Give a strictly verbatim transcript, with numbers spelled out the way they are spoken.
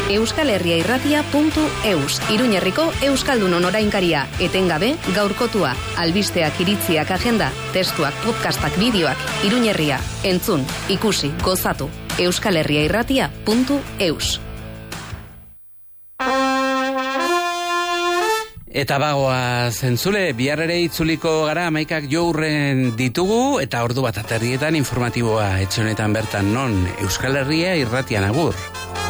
euskalherriairratia puntu eus. Iruñerriko Euskaldunon orainkaria, etengabe, gaurkotua, albisteak, iritziak, agenda, testuak, podcastak, bideoak, Iruñerria, entzun, ikusi, gozatu, euskalherriairratia puntu eus. Eta bagoa zentzule, bihar ere itzuliko gara amaikak jourren ditugu, eta ordu bat aterrietan informatiboa etxe honetan bertan non Euskal Herria irratian agur.